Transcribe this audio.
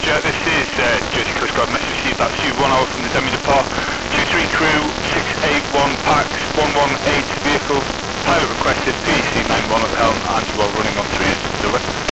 Roger, this is Jersey Coast Guard message received. That's you, 1 hour from the Demi Depot. 23 crew, 681 packs, 118 vehicles. Pilot requested, PEC 91 at the helm, and you are running on 3 inches. Over.